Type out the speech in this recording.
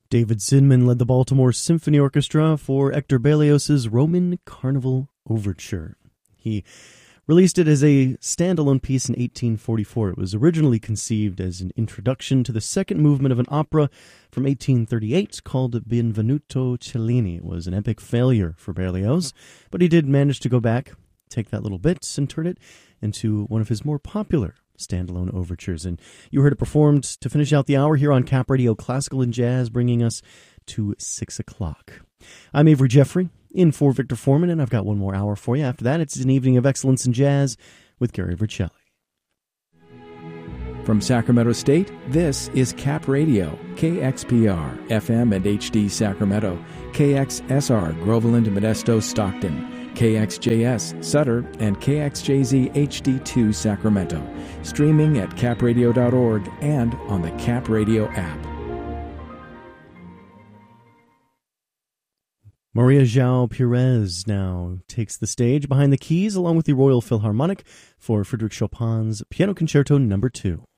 David Zinman led the Baltimore Symphony Orchestra for Hector Berlioz's Roman Carnival Overture. He released it as a standalone piece in 1844. It was originally conceived as an introduction to the second movement of an opera from 1838 called Benvenuto Cellini. It was an epic failure for Berlioz, but he did manage to go back, take that little bit, and turn it into one of his more popular standalone overtures. And you heard it performed to finish out the hour here on Cap Radio Classical and Jazz, bringing us to 6 o'clock. I'm Avery Jeffrey, in for Victor Foreman, and I've got one more hour for you. After that, it's an evening of excellence in jazz with Gary Vercelli. From Sacramento State, this is Cap Radio, KXPR, FM and HD Sacramento, KXSR, Groveland, Modesto, Stockton, KXJS, Sutter, and KXJZ HD2 Sacramento. Streaming at capradio.org and on the Cap Radio app. Maria João Pires now takes the stage behind the keys along with the Royal Philharmonic for Frédéric Chopin's Piano Concerto No. 2.